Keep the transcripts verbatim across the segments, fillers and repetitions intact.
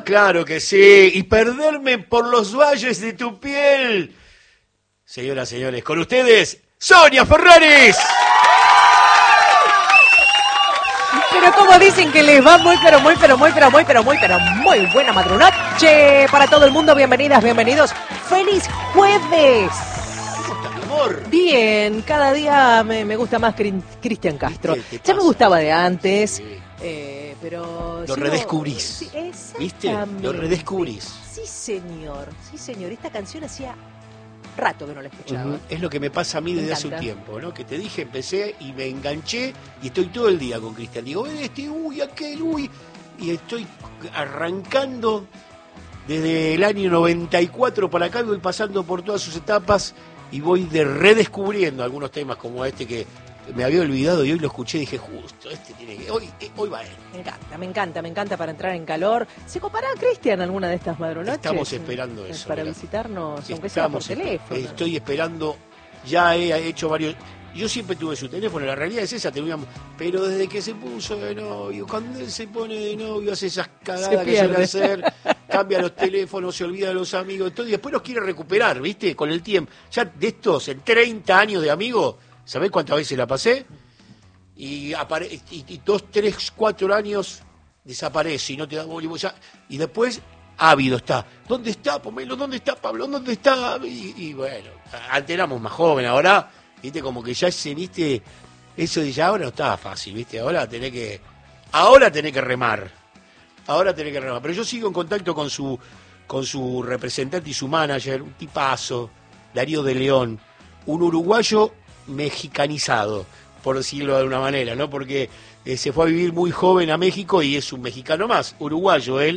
Ah, claro que sí. Y perderme por los valles de tu piel. Señoras, señores, con ustedes, Sonia Ferraris. Pero como dicen que les va muy, pero muy, pero muy, pero muy, pero muy, pero muy buena madrugada para todo el mundo. Bienvenidas, bienvenidos. ¡Feliz jueves! ¿Cómo estás, mi amor? Bien, cada día me, me gusta más Crin- Cristian Castro. Ya me gustaba de antes, sí. eh, pero... Lo si redescubrís, no, sí, ¿viste? Lo redescubrís. Sí, señor, sí, señor. Esta canción hacía rato que no la escuchaba. Uh-huh. Es lo que me pasa a mí desde hace un tiempo, ¿no? Que te dije, empecé y me enganché y estoy todo el día con Cristian. Digo, este, uy, aquel, uy. Y estoy arrancando desde el año noventa y cuatro para acá, voy pasando por todas sus etapas y voy de redescubriendo algunos temas como este que me había olvidado y hoy lo escuché y dije, justo, este tiene que... Hoy, hoy va él. Me encanta, me encanta, me encanta para entrar en calor. ¿Se copará Cristian alguna de estas madrunoches? Estamos esperando eso. Para mira. visitarnos, aunque sea por teléfono. Estoy esperando, ya he hecho varios... Yo siempre tuve su teléfono, la realidad es esa, teníamos, pero desde que se puso de novio, cuando él se pone de novio, hace esas cagadas que suele hacer, cambia los teléfonos, se olvida de los amigos, todo, y después los quiere recuperar, ¿viste? Con el tiempo. Ya de estos, en treinta años de amigos, ¿sabés cuántas veces la pasé? Y, apare y, y dos, tres, cuatro años desaparece y no te da bola, ya, y después ávido está. ¿Dónde está Pomelo? ¿Dónde está Pablo? ¿Dónde está? Y, y bueno, antes éramos más jóvenes, ahora, viste, como que ya se, viste, eso de ya ahora no estaba fácil, viste, ahora tenés que, ahora tenés que remar, ahora tenés que remar. Pero yo sigo en contacto con su, con su representante y su manager, un tipazo, Darío de León, un uruguayo mexicanizado, por decirlo de alguna manera, ¿no? Porque eh, se fue a vivir muy joven a México y es un mexicano más, uruguayo él,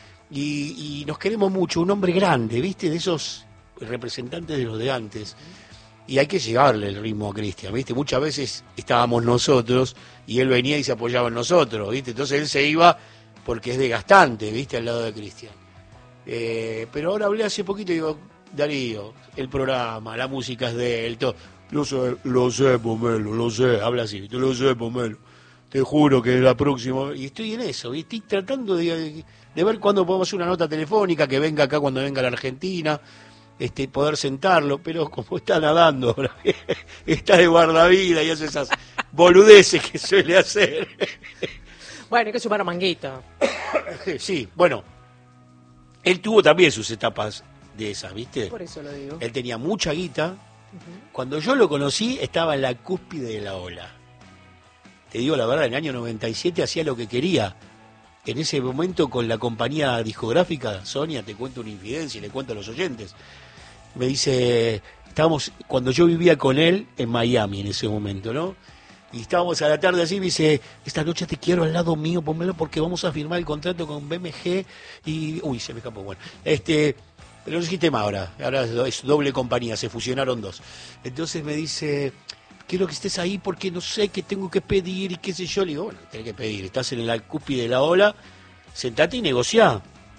y, y nos queremos mucho, un hombre grande, ¿viste? De esos representantes de los de antes. Y hay que llevarle el ritmo a Cristian, ¿viste? Muchas veces estábamos nosotros y él venía y se apoyaba en nosotros, ¿viste? Entonces él se iba porque es desgastante, ¿viste? Al lado de Cristian. Eh, pero ahora hablé hace poquito y digo, Darío, el programa, la música es de él, todo. Lo sé, lo sé, Pomelo, lo sé, habla así, te lo sé, Pomelo. Te juro que la próxima... Y estoy en eso, ¿viste? Estoy tratando de, de ver cuándo podemos hacer una nota telefónica, que venga acá cuando venga a la Argentina, este, poder sentarlo, pero como está nadando ahora, está de guardavida y hace esas boludeces que suele hacer. Bueno, hay que sumar a Manguito. Sí, bueno, él tuvo también sus etapas de esas, ¿viste? Por eso lo digo. Él tenía mucha guita. Uh-huh. Cuando yo lo conocí, estaba en la cúspide de la ola. Te digo la verdad, en el año noventa y siete hacía lo que quería. En ese momento con la compañía discográfica, Sonia, te cuento una infidencia y le cuento a los oyentes. Me dice, estábamos, cuando yo vivía con él en Miami en ese momento, ¿no? Y estábamos a la tarde así, me dice, esta noche te quiero al lado mío, pónmelo porque vamos a firmar el contrato con B M G y... Uy, se me escapó, bueno. Este, pero no es sistema ahora, ahora es doble compañía, se fusionaron dos. Entonces me dice, quiero que estés ahí porque no sé qué tengo que pedir y qué sé yo. Le digo, bueno, tenés que pedir, estás en la cúspide de la ola, sentate y negociá.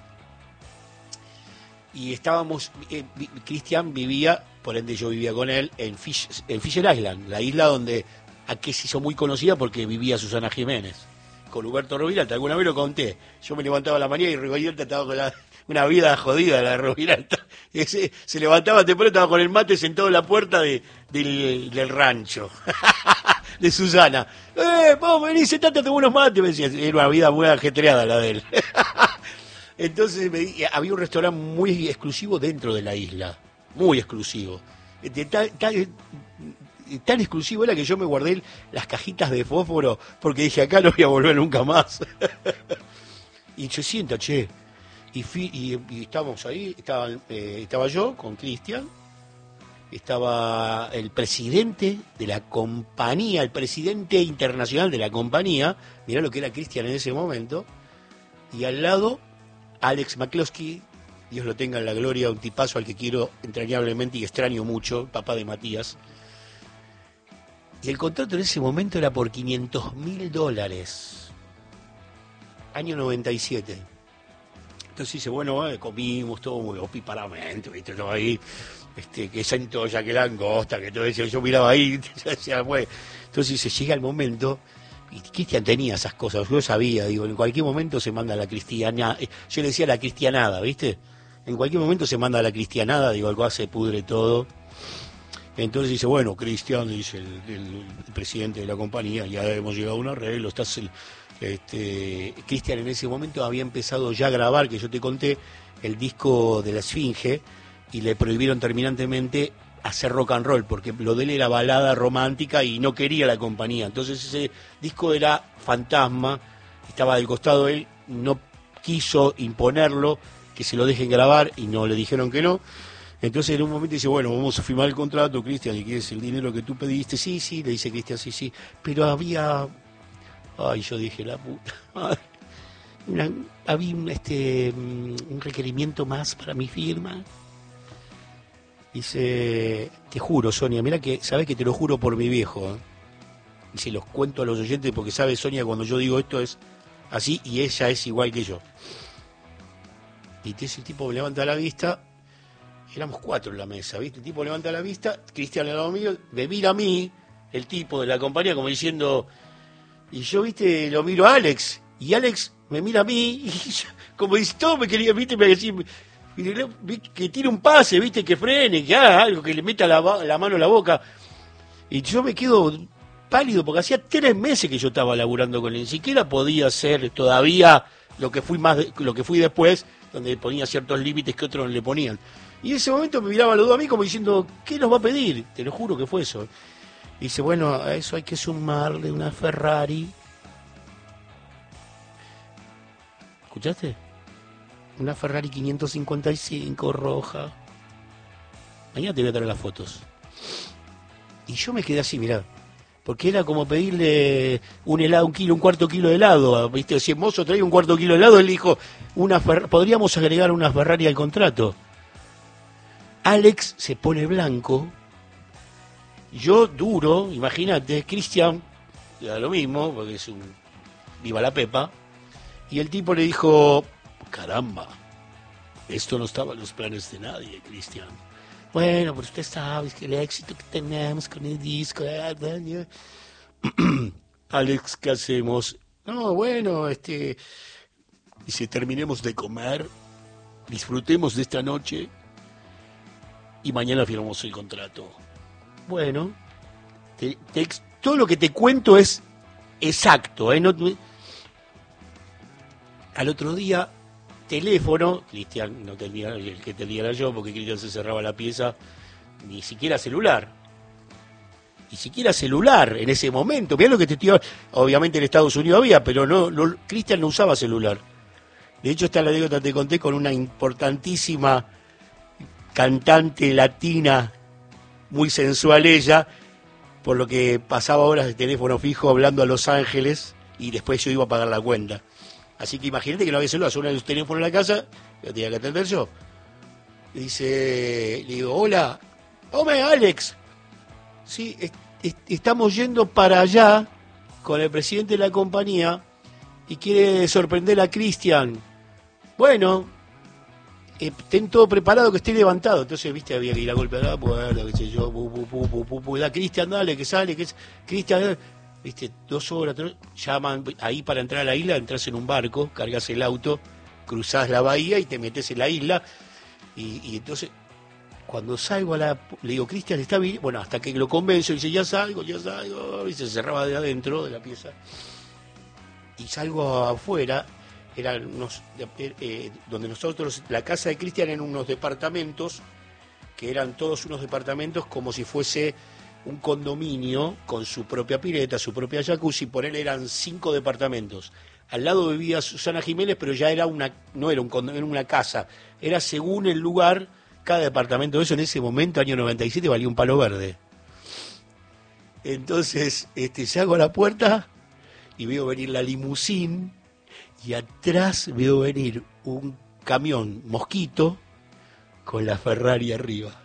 Y estábamos, eh, Cristian vivía, por ende yo vivía con él, en, Fish, en Fisher Island, la isla donde... Aquí se hizo muy conocida porque vivía Susana Jiménez, con Huberto Roviralta, alguna vez lo conté. Yo me levantaba a la mañana y Roviralta estaba con la, una vida jodida, la de Roviralta. Se, se levantaba temprano, estaba con el mate sentado en la puerta de, del, del rancho, de Susana. ¡Eh, vamos, vení, sentate, tengo unos mates! Me decía, era una vida muy ajetreada la de él. Entonces me, había un restaurante muy exclusivo dentro de la isla, muy exclusivo. De tal, tal, tan exclusivo era que yo me guardé las cajitas de fósforo porque dije, acá no voy a volver nunca más. Y se sienta, che. Y, fui, y, y estábamos ahí, estaba, eh, estaba yo con Cristian, estaba el presidente de la compañía, el presidente internacional de la compañía, mirá lo que era Cristian en ese momento, y al lado Alex McCloskey, Dios lo tenga en la gloria, un tipazo al que quiero entrañablemente y extraño mucho, papá de Matías. Y el contrato en ese momento era por quinientos mil dólares. Año noventa y siete. Entonces dice, bueno, eh, comimos todo muy opiparamente, ¿viste? Todo ahí, este, que Santoya, que langosta, que todo eso. Yo miraba ahí, ya decía, bueno. Entonces dice, llega el momento Y Cristian tenía esas cosas, yo sabía, digo, en cualquier momento se manda a la cristiana, yo le decía la cristianada, ¿viste? En cualquier momento se manda a la cristianada, digo, algo se pudre todo. Entonces dice, bueno, Cristian, dice el, el, el presidente de la compañía, ya hemos llegado a un arreglo, estás el, este, Cristian en ese momento había empezado ya a grabar, que yo te conté, el disco de la Esfinge, y le prohibieron terminantemente hacer rock and roll, porque lo de él era balada romántica y no quería la compañía. Entonces ese disco era fantasma, estaba del costado de él, no quiso imponerlo, que se lo dejen grabar, y no le dijeron que no. Entonces en un momento dice, bueno, vamos a firmar el contrato, Cristian, ¿y quieres el dinero que tú pediste? Sí, sí, le dice Cristian, sí, sí. Pero había, ay, yo dije, la puta madre, una, había un, este, un requerimiento más para mi firma. Dice, te juro, Sonia, mira que, sabes que te lo juro por mi viejo, ¿eh? Y se los cuento a los oyentes porque sabe Sonia cuando yo digo esto es así y ella es igual que yo. Y entonces el tipo me levanta la vista, éramos cuatro en la mesa, ¿viste? El tipo levanta la vista, Cristian al lado mío, me mira a mí, el tipo de la compañía, como diciendo, y yo, ¿viste? Lo miro a Alex, y Alex me mira a mí, y yo, como dice, todo me quería, ¿viste? Me decía, que tire un pase, ¿viste? Que frene, que haga algo, que le meta la, la mano a la boca. Y yo me quedo pálido, porque hacía tres meses que yo estaba laburando con él, ni siquiera podía ser todavía lo que fui más, de, lo que fui después, donde ponía ciertos límites que otros no le ponían. Y en ese momento me miraba los dos a mí como diciendo, ¿qué nos va a pedir? Te lo juro que fue eso. Y dice, bueno, a eso hay que sumarle una Ferrari. ¿Escuchaste? Una Ferrari quinientos cincuenta y cinco roja. Mañana te voy a traer las fotos. Y yo me quedé así, mirá. Porque era como pedirle un helado, un kilo, un cuarto kilo de helado. ¿Viste? Si el mozo traía un cuarto kilo de helado, él dijo, una Fer- podríamos agregar una Ferrari al contrato. Alex se pone blanco, yo duro, imagínate, Cristian, da lo mismo, porque es un viva la pepa, y el tipo le dijo, caramba, esto no estaba en los planes de nadie, Cristian. Bueno, pero usted sabe que el éxito que tenemos con el disco, Alex, ¿qué hacemos? No, bueno, este, dice, terminemos de comer, disfrutemos de esta noche, y mañana firmamos el contrato. Bueno, te, te, todo lo que te cuento es exacto, ¿eh? No, al otro día, teléfono, Cristian no tenía, el que tenía era yo, porque Cristian se cerraba la pieza, ni siquiera celular. Ni siquiera celular en ese momento. Mirá lo que te estoy hablando. Obviamente en Estados Unidos había, pero no, no Cristian no usaba celular. De hecho, esta anécdota te conté con una importantísima cantante latina, muy sensual ella, por lo que pasaba horas de teléfono fijo hablando a Los Ángeles y después yo iba a pagar la cuenta. Así que imagínate que no había celular, solo el teléfono en la casa, lo tenía que atender yo. Y dice, le digo, hola, hombre, Alex, sí, est- est- estamos yendo para allá con el presidente de la compañía y quiere sorprender a Cristian. Bueno, Eh, ten todo preparado, que esté levantado. Entonces, viste, había que ir a golpear la puerta, qué sé yo, pu, pu, pu, pu, pu, pu, da, Cristian, dale, que sale, que es, Cristian, dale. Viste, dos horas, tres, llaman, ahí para entrar a la isla, entras en un barco, cargas el auto, cruzás la bahía y te metes en la isla, y, y entonces, cuando salgo a la, le digo, Cristian, ¿está bien? Bueno, hasta que lo convenzo, y dice, ya salgo, ya salgo, y se cerraba de adentro de la pieza, y salgo afuera. Eran unos, eh, donde nosotros, la casa de Cristian eran unos departamentos, que eran todos unos departamentos como si fuese un condominio con su propia pileta, su propia jacuzzi, por él eran cinco departamentos. Al lado vivía Susana Jiménez, pero ya era una, no era un condominio, era una casa, era según el lugar, cada departamento. Eso en ese momento, año noventa y siete, valía un palo verde. Entonces, este, salgo a la puerta y veo venir la limusín, y atrás veo venir un camión Mosquito con la Ferrari arriba.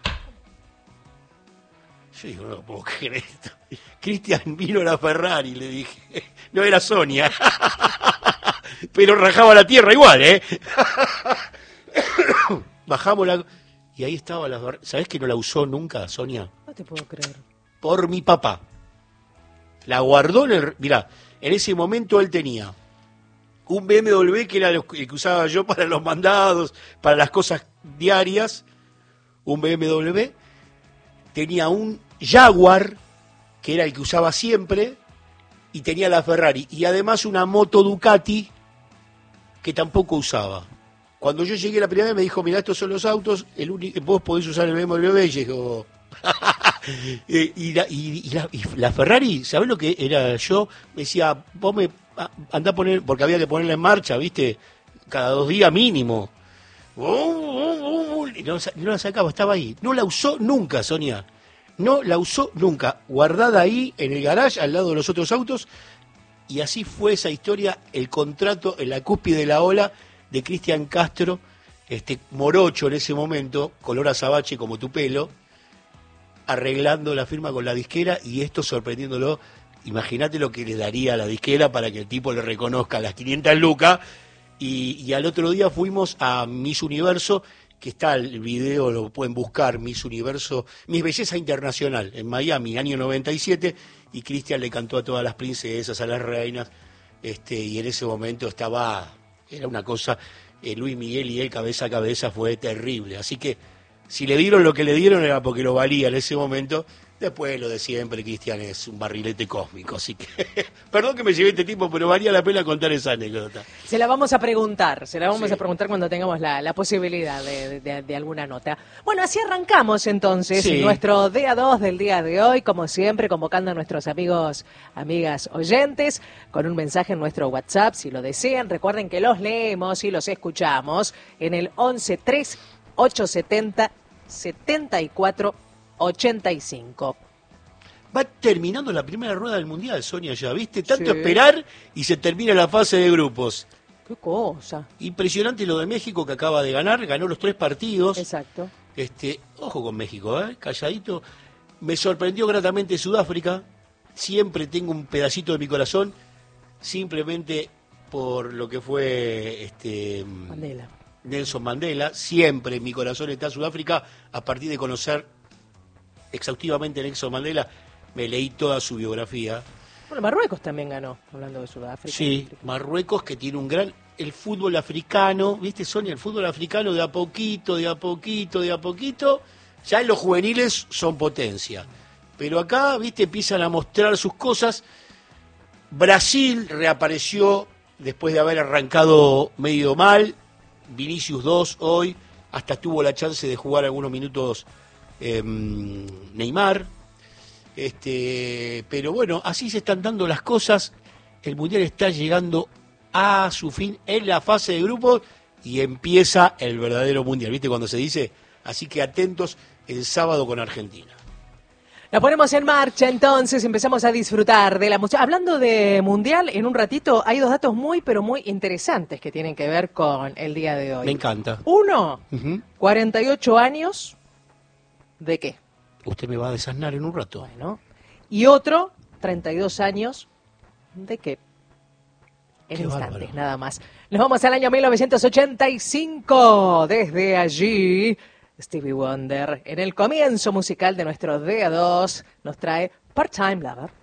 Yo digo, no puedo creer esto. Cristian, vino la Ferrari, le dije. No era Sonia. Pero rajaba la tierra igual, ¿eh? Bajamos la... Y ahí estaba la Ferrari. ¿Sabés que no la usó nunca, Sonia? No te puedo creer. Por mi papá. La guardó en el... Mirá, En ese momento él tenía un B M W que era el que usaba yo para los mandados, para las cosas diarias, un B M W, tenía un Jaguar, que era el que usaba siempre, y tenía la Ferrari, y además una moto Ducati, que tampoco usaba. Cuando yo llegué la primera vez me dijo, mirá, estos son los autos, el único, vos podés usar el B M W, y yo... y, la, y, y, la, y la Ferrari, ¿sabés lo que era yo? Me decía, vos me andá a poner, porque había que ponerla en marcha, ¿viste? Cada dos días mínimo. Y no, no la sacaba, estaba ahí. No la usó nunca, Sonia. No la usó nunca. Guardada ahí en el garage, al lado de los otros autos. Y así fue esa historia, el contrato en la cúspide de la ola de Cristian Castro, este morocho en ese momento, color azabache como tu pelo, arreglando la firma con la disquera y esto sorprendiéndolo. Imagínate lo que le daría a la disquera para que el tipo le reconozca las quinientas lucas. Y, y al otro día fuimos a Miss Universo, que está el video, lo pueden buscar, Miss Universo, Miss Belleza Internacional, en Miami, año noventa y siete, y Cristian le cantó a todas las princesas, a las reinas, este, y en ese momento estaba, era una cosa, eh, Luis Miguel y él cabeza a cabeza fue terrible. Así que si le dieron lo que le dieron era porque lo valía en ese momento. Después lo de siempre, Cristian es un barrilete cósmico, así que perdón que me llevé este tipo, pero valía la pena contar esa anécdota. Se la vamos a preguntar, se la vamos Sí. a preguntar cuando tengamos la, la posibilidad de, de, de alguna nota. Bueno, así arrancamos entonces Sí. nuestro día dos del día de hoy, como siempre, convocando a nuestros amigos, amigas oyentes, con un mensaje en nuestro WhatsApp, si lo desean. Recuerden que los leemos y los escuchamos en el once tres ocho setenta setenta y cuatro ochenta y cinco. Va terminando la primera rueda del Mundial, Sonia, ya, ¿viste? Tanto Sí. esperar y se termina la fase de grupos. Qué cosa. Impresionante lo de México, que acaba de ganar, ganó los tres partidos. Exacto. Este, ojo con México, ¿eh? Calladito. Me sorprendió gratamente Sudáfrica. Siempre tengo un pedacito de mi corazón, simplemente por lo que fue este Mandela. Nelson Mandela. Siempre en mi corazón está Sudáfrica. A partir de conocer exhaustivamente a Nelson Mandela, me leí toda su biografía. Bueno, Marruecos también ganó, hablando de Sudáfrica. Sí, Marruecos, que tiene un gran... El fútbol africano, ¿viste, Sonia? El fútbol africano de a poquito, de a poquito, de a poquito, ya en los juveniles son potencia. Pero acá, ¿viste? Empiezan a mostrar sus cosas. Brasil reapareció después de haber arrancado medio mal. Vinicius dos hoy, hasta tuvo la chance de jugar algunos minutos eh, Neymar. Este, pero bueno, así se están dando las cosas. El Mundial está llegando a su fin en la fase de grupos y empieza el verdadero Mundial, ¿viste? Cuando se dice, así que atentos el sábado con Argentina. La ponemos en marcha, entonces empezamos a disfrutar de la música. Hablando de Mundial, en un ratito hay dos datos muy, pero muy interesantes que tienen que ver con el día de hoy. Me encanta. Uno, Uh-huh. cuarenta y ocho años, ¿de qué? Usted me va a desasnar en un rato. Bueno. Y otro, treinta y dos años, ¿de qué? En Qué instantes, bárbaro. nada más. Nos vamos al año mil novecientos ochenta y cinco. Desde allí, Stevie Wonder, en el comienzo musical de nuestro D A dos, nos trae Part-Time Lover.